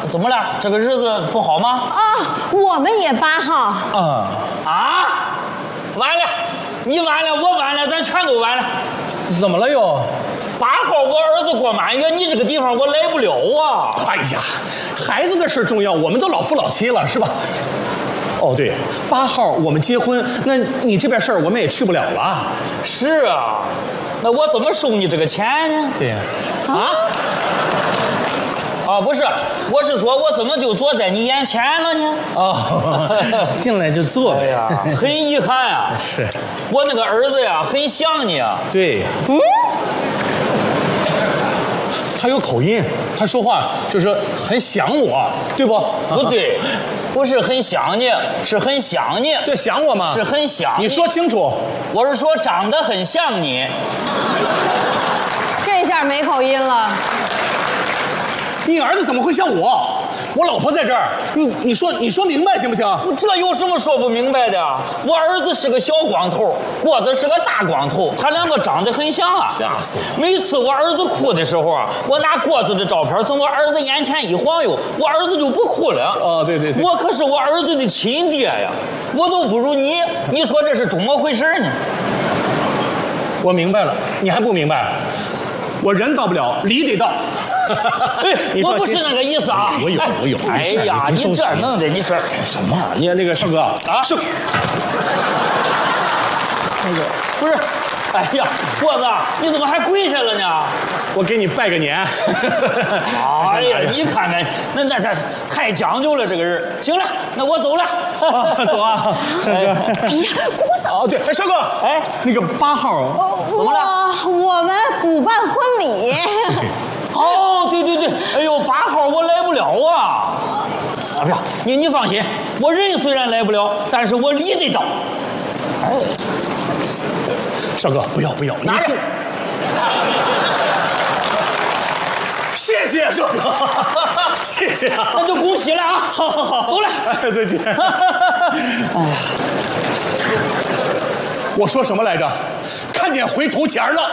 怎么了？这个日子不好吗？ 啊，我们也8号。 完了，你完了，我完了，咱全都完了。 怎么了又 ？8号我儿子过满月，你这个地方我来不了啊！ 哎呀，孩子的事重要，我们都老夫老妻了，是吧？哦，对，8号我们结婚，那你这边事儿我们也去不了了。 是啊，那我怎么收你这个钱呢？ 对呀。 不是，我是说我怎么就坐在你眼前了呢？ 进来就坐。 哎呀，很遗憾啊。 是， 我那个儿子呀，很想你啊。 对。他有口音，他说话就是很想我，对不？ 不对，不是很想你，是很想你。 对，想我吗？ 是很想你。 你说清楚。 我是说长得很像你。 这下没口音了。 你儿子怎么会像我？我老婆在这儿，你说明白行不行？ 这有什么说不明白的？我儿子是个小光头，郭子是个大光头，他两个长得很像啊！ 吓死我！ 每次我儿子哭的时候啊，我拿郭子的照片从我儿子眼前一晃悠，我儿子就不哭了。 对， 我可是我儿子的亲爹呀，我都不如你，你说这是怎么回事呢？ 我明白了，你还不明白？我人到不了，理得到。 我不是那个意思啊。 我有。 哎呀，你这弄的，你说什么？你看那个少哥是。 不是，哎呀，郭子，你怎么还跪下了呢？ 我给你拜个年。 哎呀，你看看，那太讲究了，这个人。行了，那我走了。 走啊，少哥。 哎呀，郭子。 对，少哥。那个8号怎么了？ 我们补办婚礼。 对，哎呦，8号我来不了啊！不是，你放心，我人虽然来不了，但是我理得到。 少哥，不要， 拿着。 谢谢少哥，谢谢啊！ 那就恭喜了啊！ 好， 走了， 再见。哎呀，我说什么来着？看见回头钱了。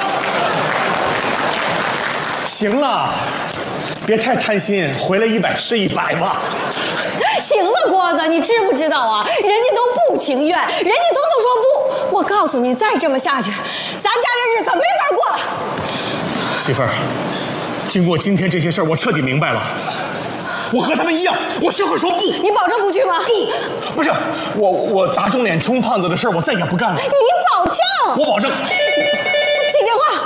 行了，别太贪心，回来100是100吧。 行了，郭子，你知不知道啊？人家都不情愿，人家都能说不。我告诉你，再这么下去，咱家这日子没法过了。 媳妇儿，经过今天这些事儿，我彻底明白了。我和他们一样，我学会说不。 你保证不去吗？ 不是，我打肿脸充胖子的事儿，我再也不干了。 你保证？ 我保证。 接电话。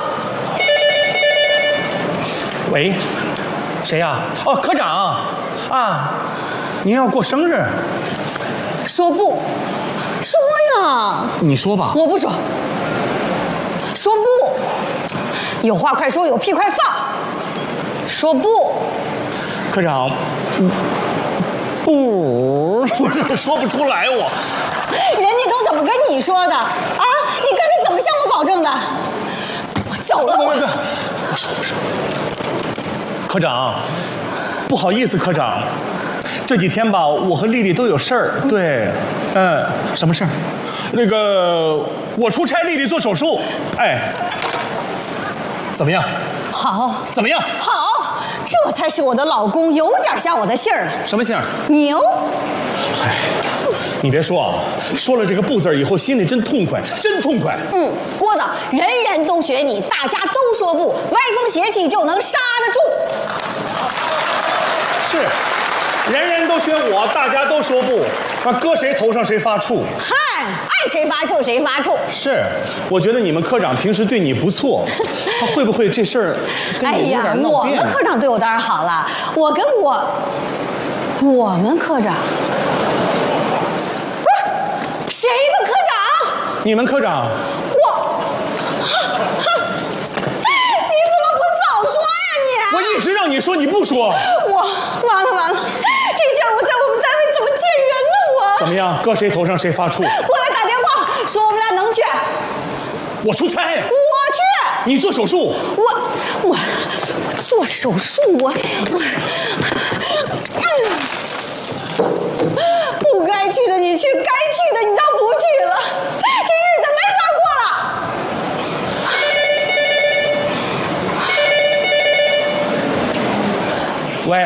喂，谁呀？科长啊，您要过生日？ 说不，说呀。 你说吧。 我不说。说不，有话快说，有屁快放。说不。 科长，不，我说不出来我。 人家都怎么跟你说的啊？你刚才怎么向我保证的？我走了。 不，我说。科长，不好意思，科长，这几天吧，我和丽丽都有事儿。对，什么事儿？那个，我出差，丽丽做手术。怎么样？ 好。 怎么样？ 好，这才是我的老公，有点像我的姓儿了。 什么姓儿？ 牛。 你别说啊，说了这个不字以后，心里真痛快，真痛快。 郭子，人人都学你，大家都说不，歪风邪气就能刹得住。 是，人人都学我，大家都说不，搁谁头上谁发怵。 嗨，爱谁发怵谁发怵。 是，我觉得你们科长平时对你不错，他会不会这事儿跟你有点闹别扭？ 我们科长对我当然好了，我们科长。谁的科长？ 你们科长。 你怎么不早说呀你？ 我一直让你说，你不说。 完了，这下我在我们单位怎么见人呢？我怎么样？搁谁头上谁发怵？ 过来打电话说我们俩能去。 我出差。 我去。 你做手术。 我做手术，